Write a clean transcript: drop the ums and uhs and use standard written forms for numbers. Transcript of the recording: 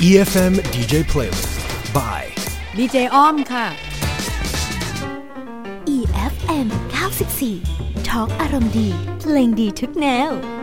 EFM DJ Playlist by ดีเจอ้อมค่ะ EFM 94 Talk อารมณ์ดีเพลงดีทุกแนว